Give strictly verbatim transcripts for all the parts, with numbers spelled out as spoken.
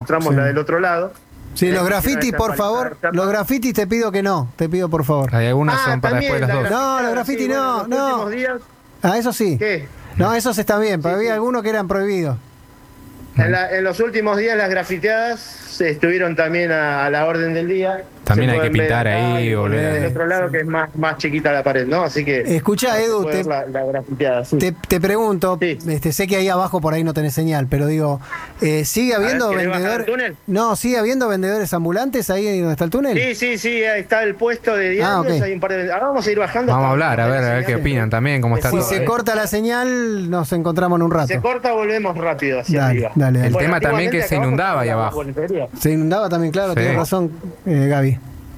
mostramos Sí. la del otro lado. Sí, Eh, los una grafitis, de esas por favor. palizadas. Los grafitis te pido que no. Te pido, por favor. Hay algunas Ah, son para también después de las la dos. grafitada, No, los graffiti sí, no, bueno, los no. últimos días, Ah, eso sí. ¿qué? No, esos están bien, pero Sí, había sí. algunos que eran prohibidos. En, la- en los últimos días las grafiteadas estuvieron también a, a la orden del día. También Se hay que pueden ver pintar acá ahí, y volver poner a- del otro lado, que es más, más chiquita la pared, ¿no? Así que Escuchá, se Edu, puede te, ver la, la grafiteada, sí. te, te pregunto, Sí. este, sé que ahí abajo por ahí no tenés señal, pero digo, eh, ¿sigue habiendo ver, ¿querés bajar vendedores? al túnel? No, ¿sigue habiendo vendedores ambulantes ahí donde está el túnel? Sí, sí, sí, ahí está el puesto de diarios, Ah, ok. hay un par de... Ahora vamos a ir bajando. Vamos a hasta- hablar, a ver, a ver qué señal. opinan también, cómo está Si todo. se eh. corta la señal, nos encontramos en un rato. Se corta, volvemos rápido hacia Dale, arriba. dale, dale. El tema también que antiguamente se acá inundaba ahí la abajo. boletería. Se inundaba también, claro, Sí. tienes razón, eh, Gaby.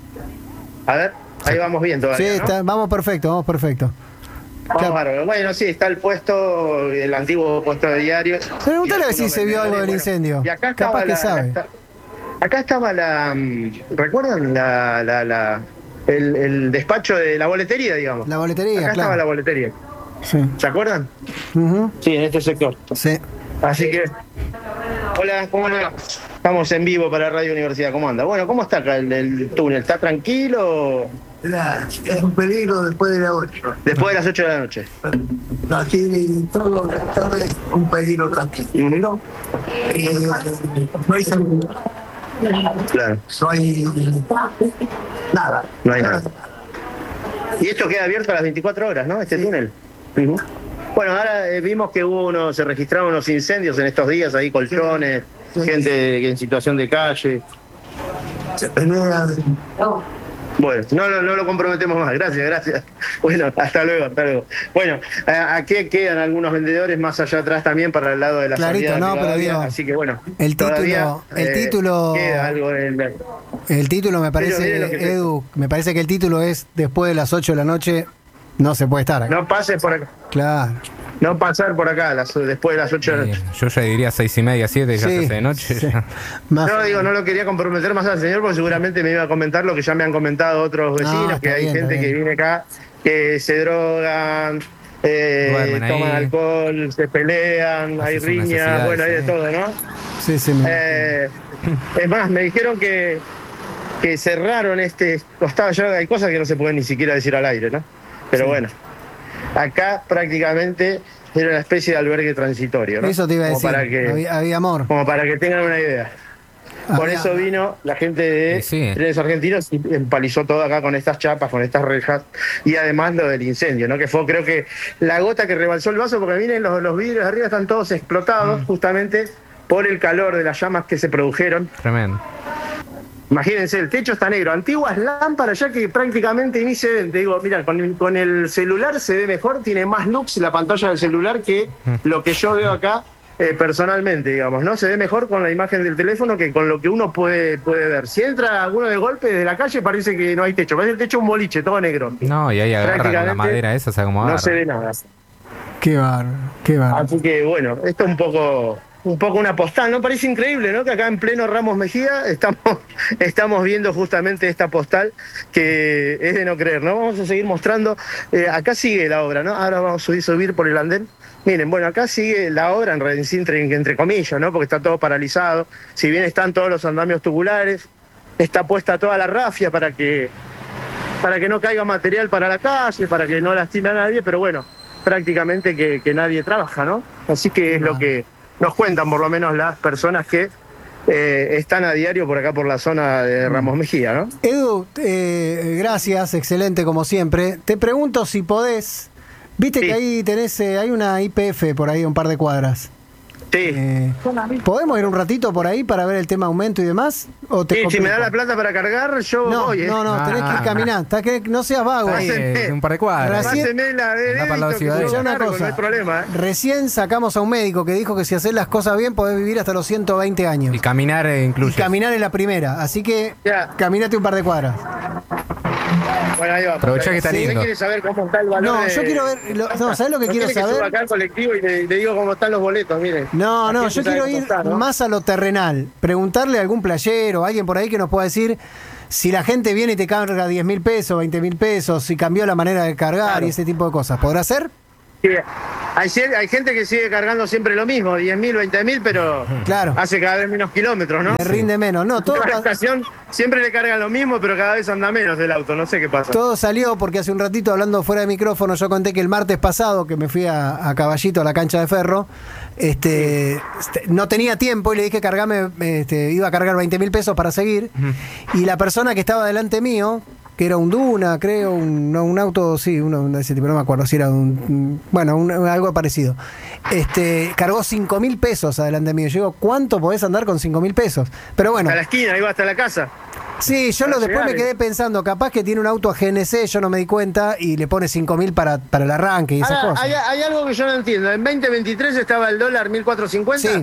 A ver, ahí vamos bien Sí, todavía, ¿no? está- vamos perfecto, vamos perfecto. Vamos Claro. bárbaro. Bueno, sí, está el puesto, el antiguo puesto de diarios. Preguntale a ver Y si algunos se vio algo del vendedores, incendio. bueno, y acá Capaz estaba que la, sabe. Acá, acá estaba la... mm, ¿Recuerdan la, la, la, el, el despacho de la boletería, digamos? La boletería, Acá estaba la claro. boletería. Sí. ¿Se acuerdan? Ujú. Sí, en este sector. Sí. Así que... Hola, ¿cómo anda? Estamos en vivo para Radio Universidad. ¿Cómo anda? Bueno, ¿cómo está acá el, el túnel? ¿Está tranquilo? Mirá, es un peligro después de las ocho. Después de las ocho de la noche. Aquí todo todo es un peligro tranquilo. ¿No? Eh, no hay seguridad, Claro, no hay nada. no hay nada. Y esto queda abierto a las veinticuatro horas, ¿no? Este túnel. Ujú. Bueno, ahora eh, vimos que hubo unos, se registraron unos incendios en estos días, ahí colchones, Sí. gente en situación de calle. Se pelean. Bueno, no, no, no lo comprometemos más, gracias, gracias. Bueno, hasta luego, hasta luego. Bueno, a- aquí quedan algunos vendedores más allá atrás también para el lado de la Clarito, salida de no, pero Rivadavia, digo, así que bueno. el título- todavía, el título- Queda algo en el- El título me parece, mire lo que te- Edu, me parece que el título es después de las ocho de la noche no se puede estar acá. No pases por acá. Claro. No pasar por acá las- después de las ocho de la Eh, noche. yo ya diría seis y media, siete, ya Sí, se hace de noche. sí. Más- No, digo, no lo quería comprometer más al señor porque seguramente me iba a comentar lo que ya me han comentado otros vecinos, está que hay bien, gente está que bien. viene acá, que se drogan, eh, Duermen ahí. toman alcohol, se pelean, Hacen hay sus riñas, necesidades, bueno, hay de sí. todo, ¿no? Sí, sí. me- Eh, es más, me dijeron que, que cerraron este costado, ya hay cosas que no se pueden ni siquiera decir al aire, ¿no? Pero bueno, acá prácticamente era una especie de albergue transitorio, ¿no? Eso te iba a Como decir. Para que, había, había amor. como para que tengan una idea. Por Había- eso vino la gente de Sí, sí. Trenes Argentinos y empalizó todo acá con estas chapas, con estas rejas y además lo del incendio, ¿no? Que fue creo que la gota que rebalsó el vaso, porque miren, los, los vidrios de arriba están todos explotados justamente por el calor de las llamas que se produjeron. Tremendo. Imagínense, el techo está negro, antiguas lámparas ya que prácticamente ni se ven. Te digo, mira, con, con el celular se ve mejor, tiene más lux la pantalla del celular que lo que yo veo acá eh, personalmente, digamos, ¿no? Se ve mejor con la imagen del teléfono que con lo que uno puede, puede ver. Si entra alguno de golpe desde la calle parece que no hay techo, parece el techo un boliche, todo negro. No, y ahí agarra con la Prácticamente madera esa, o sea, como No agarra. se ve nada. Qué bárbaro, qué bárbaro. Así que bueno, esto es un poco, un poco una postal, ¿no? Parece increíble, ¿no? Que acá en pleno Ramos Mejía estamos, estamos viendo justamente esta postal que es de no creer, ¿no? Vamos a seguir mostrando. Eh, acá sigue la obra, ¿no? Ahora vamos a subir, subir por el andén. Miren, bueno, acá sigue la obra, en, entre, entre comillas, ¿no? Porque está todo paralizado. Si bien están todos los andamios tubulares, está puesta toda la rafia para que, para que no caiga material para la calle, para que no lastime a nadie, pero bueno, prácticamente que, que nadie trabaja, ¿no? Así que es lo que nos cuentan por lo menos las personas que eh, están a diario por acá por la zona de Ramos Mejía, ¿no? Edu, eh, gracias, excelente como siempre. Te pregunto si podés. Viste Sí. que ahí tenés, eh, hay una I P F por ahí, un par de cuadras. Sí. Eh, ¿Podemos ir un ratito por ahí para ver el tema aumento y demás? ¿O te Sí, si me da complico? la plata para cargar, yo No, voy, ¿eh? no, no, tenés que ir Ah. caminando. Está que no seas vago. Ahí, Pásenme. eh, un par de cuadras. Recién- Páseme la de Anda para el lado de débito, que Ciudadela. yo Una cargo, cosa, no hay problema, ¿eh? recién sacamos a un médico que dijo que si haces las cosas bien podés vivir hasta los ciento veinte años. Y caminar eh, Y incluye. caminar es la primera, así que Ya. caminate un par de cuadras. Bueno, ahí va. Aprovechá que está ¿Usted lindo. quiere saber cómo está el valor No, de- yo quiero ver, lo- no, ¿sabés lo que ¿No quiero quiere saber? suba acá al colectivo y le, le digo cómo están los boletos, miren. No, no, Así yo se sabe quiero cómo ir está, ¿no? más a lo terrenal. Preguntarle a algún playero, a alguien por ahí que nos pueda decir si la gente viene y te carga diez mil pesos, veinte mil pesos, si cambió la manera de cargar Claro. y ese tipo de cosas. ¿Podrá ser? Sí, hay, hay gente que sigue cargando siempre lo mismo, diez mil, veinte mil, pero Claro. hace cada vez menos kilómetros, ¿no? Le rinde menos. No, todo, La estación siempre le cargan lo mismo, pero cada vez anda menos el auto, no sé qué pasa. todo salió porque hace un ratito, hablando fuera de micrófono, yo conté que el martes pasado, que me fui a, a Caballito, a la cancha de Ferro, este, este, no tenía tiempo y le dije cargame, este, iba a cargar veinte mil pesos para seguir. Y la persona que estaba delante mío, que era un Duna, creo, un, no, un auto, sí, uno de ese tipo, no me acuerdo si era un, bueno, un, algo parecido. Este, cargó cinco mil pesos adelante mío. Yo digo, ¿cuánto podés andar con cinco mil pesos? Pero bueno. A la esquina, iba hasta la casa. Sí, yo lo, después llegar, me quedé pensando, capaz que tiene un auto a G N C, yo no me di cuenta, y le pone cinco mil para, para el arranque y esas Ahora, cosas. hay, hay algo que yo no entiendo. En veinte veintitrés estaba el dólar mil cuatrocientos cincuenta. Sí,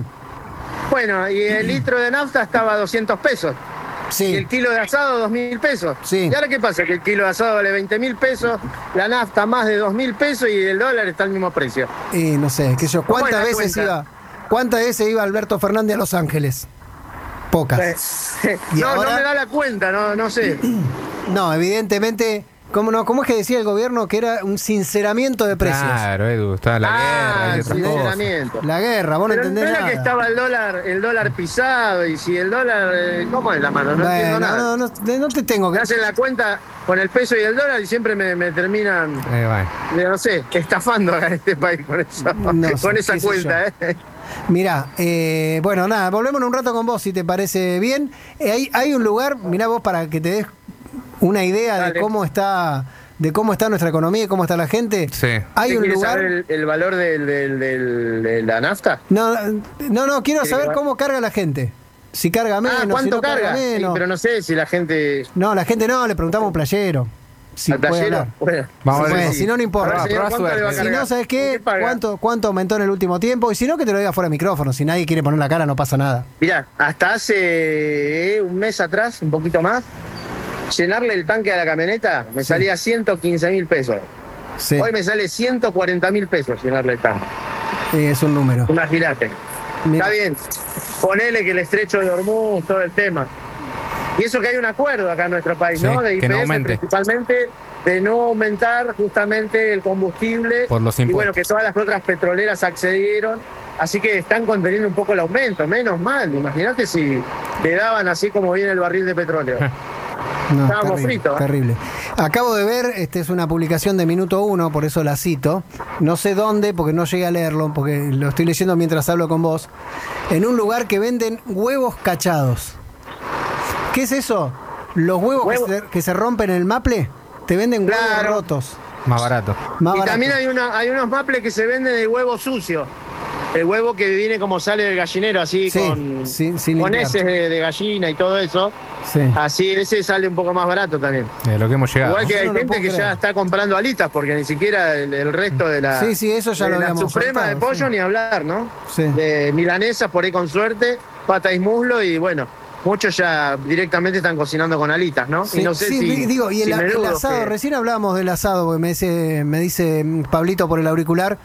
Bueno, y el litro de nafta estaba a doscientos pesos. Y sí. el kilo de asado, dos mil pesos. Sí. ¿Y ahora qué pasa? Que el kilo de asado vale veinte mil pesos, la nafta más de dos mil pesos y el dólar está al mismo precio. Y no sé, qué sé yo, ¿Cómo ¿cuántas es la veces cuenta? iba? ¿Cuántas veces iba Alberto Fernández a Los Ángeles? Pocas. Eh, ¿Y no, ahora? no me da la cuenta, no, no sé. No, evidentemente, ¿cómo no? ¿Cómo es que decía el gobierno que era un sinceramiento de precios? Claro, Edu, estaba la ah, guerra y otras cosas. sinceramiento. La guerra, vos no Pero no entendés era nada. que estaba el dólar, el dólar pisado y si el dólar, eh, ¿cómo es la mano? No entiendo Bueno, nada. no, no, no te tengo Me que... hacen la cuenta con el peso y el dólar y siempre me, me terminan, Eh, bueno. no sé, estafando acá en este país con eso, No sé, con esa qué sé cuenta, ¿eh? Mirá, eh, bueno, nada, volvemos en un rato con vos, si te parece bien. Eh, hay, hay un lugar, mirá vos, para que te des una idea Dale. de cómo está de cómo está nuestra economía y cómo está la gente. Sí. Hay ¿Usted un quiere lugar... saber el, el valor del, del- del- de la nafta? No, no, no, quiero Sí, saber va. cómo carga la gente. Si carga menos, ah, si ¿cuánto no carga, carga? Sí, menos. pero no sé si la gente... No, la gente no, le preguntamos a un playero. Si ¿Al puede playero? hablar. Bueno, Vamos Si a ver puede, si- si no, no importa. A ver, señor, Prueba ¿cuánto le va a suerte. Si cargar? no, ¿sabes ¿Con qué qué? paga? ¿Cuánto, ¿Cuánto aumentó en el último tiempo? Y si no, que te lo diga fuera de micrófono. Si nadie quiere poner la cara, no pasa nada. Mirá, hasta hace eh, un mes atrás, un poquito más, llenarle el tanque a la camioneta me Sí. salía ciento quince mil pesos. Sí, Hoy me sale ciento cuarenta mil pesos llenarle el tanque. sí, es un número. Imagínate. Mira. Está bien, ponele que el estrecho de Hormuz, todo el tema. Y eso que hay un acuerdo acá en nuestro país, Sí, ¿no? De que no I P F aumente. principalmente, de no aumentar justamente el combustible. Por los y bueno, impuestos. que todas las otras petroleras accedieron. Así que están conteniendo un poco el aumento, menos mal. Imagínate si le daban así como viene el barril de petróleo. No, Estábamos terrible, fritos, ¿eh? terrible. Acabo de ver, esta es una publicación de Minuto Uno, por eso la cito. No sé dónde, porque no llegué a leerlo, porque lo estoy leyendo mientras hablo con vos. En un lugar que venden huevos cachados. ¿Qué es eso? Los huevos Huevo. que se, que se rompen en el maple, te venden huevos Claro. rotos. Más barato. Más Y barato. también hay, una, hay unos maples que se venden de huevo sucio. El huevo que viene como sale del gallinero, así Sí, con, sin- sin con limpiar. heces de, de gallina y todo eso. Sí. Así ese sale un poco más barato también. De lo que hemos llegado. Igual que Yo hay no lo gente puedo que creer. ya está comprando alitas, porque ni siquiera el, el resto de la, Sí, sí, eso ya de lo la habíamos suprema de soltado, pollo sí. ni hablar, ¿no? Sí. De milanesas por ahí con suerte, pata y muslo y bueno, muchos ya directamente están cocinando con alitas, ¿no? Sí, y no sé sí, si, digo, y el, si el menudo, asado, que- recién hablábamos del asado, porque me dice, me dice mm, Pablito por el auricular,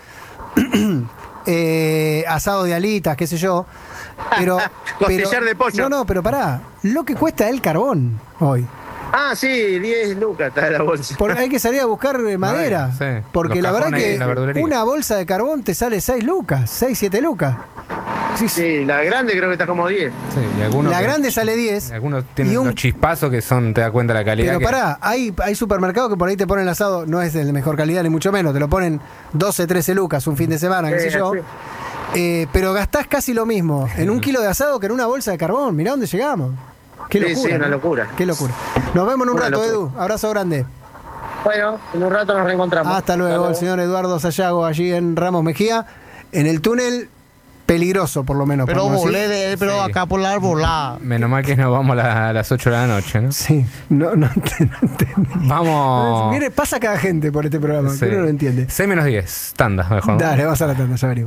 eh, asado de alitas, qué sé yo, pero... Costillar pero- de pollo. No, no, pero pará, lo que cuesta el carbón hoy. Ah, sí, diez lucas está la bolsa. Porque hay que salir a buscar eh, madera, Madera, sí. porque Los la verdad cajones que y la verdulería. una bolsa de carbón te sale seis lucas, seis, siete lucas. Sí, sí. Sí, la grande creo que está como diez. Sí, y algunos La que- grande sale diez. Algunos tienen y un- los chispazos que son, te das cuenta de la calidad. Pero que- pará, hay, hay supermercados que por ahí te ponen el asado, no es de mejor calidad ni mucho menos, te lo ponen doce, trece lucas un fin de semana, qué sé Sí, yo. sí. Eh, pero gastás casi lo mismo en un kilo de asado que en una bolsa de carbón. Mirá dónde llegamos. Qué Sí, locura. sí, una ¿no? locura. Qué locura. Nos vemos en un Una rato, locura. Edu. Abrazo grande. Bueno, en un rato nos reencontramos. Hasta luego, el señor Eduardo Sayago allí en Ramos Mejía, en el túnel peligroso, por lo menos. Pero podemos volé decir. de él, pero Sí. acá por la arbolada. Menos mal que nos vamos a, la- a las ocho de la noche, ¿no? Sí, no, no, ent- no entendí. Vamos. Mire, pasa cada gente por este programa, Sí. que uno no lo entiende. seis menos diez, tanda, mejor. ¿no? Dale, vamos a la tanda, ya venimos.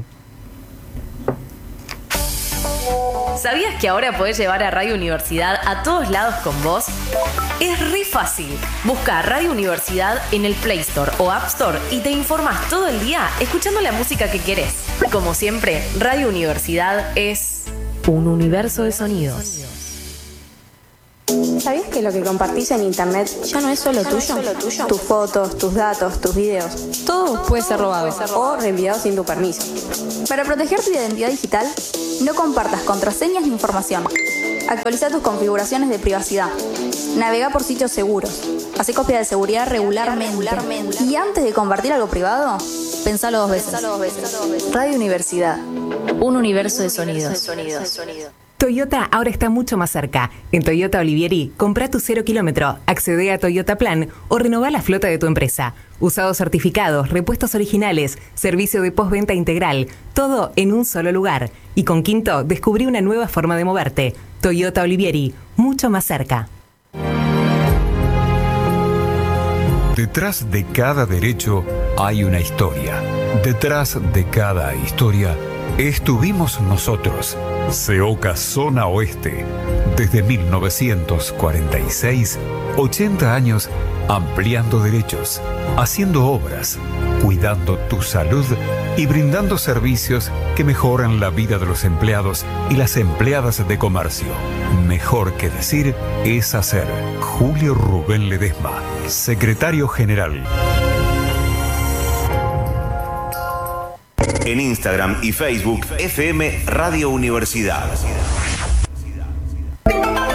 ¿Sabías que ahora podés llevar a Radio Universidad a todos lados con vos? Es re fácil. Busca Radio Universidad en el Play Store o App Store y te informas todo el día escuchando la música que querés. Como siempre, Radio Universidad es un universo de sonidos. ¿Sabías que lo que compartís en internet ya no es solo tuyo? Tus fotos, tus datos, tus videos, todo puede ser robado o reenviado sin tu permiso. Para proteger tu identidad digital, no compartas contraseñas ni información. Actualiza tus configuraciones de privacidad. Navega por sitios seguros. Hacé copia de seguridad regularmente. Y antes de compartir algo privado, pensalo dos veces. Radio Universidad. Un universo de sonidos. Toyota ahora está mucho más cerca. En Toyota Olivieri, compra tu cero kilómetro, accede a Toyota Plan o renová la flota de tu empresa. Usados certificados, repuestos originales, servicio de postventa integral, todo en un solo lugar. Y con Quinto, descubrí una nueva forma de moverte. Toyota Olivieri, mucho más cerca. Detrás de cada derecho hay una historia. Detrás de cada historia estuvimos nosotros. Seoca Zona Oeste. Desde mil novecientos cuarenta y seis, ochenta años ampliando derechos, haciendo obras, cuidando tu salud y brindando servicios que mejoran la vida de los empleados y las empleadas de comercio. Mejor que decir es hacer. Julio Rubén Ledesma, secretario general. En Instagram y Facebook, F M Radio Universidad.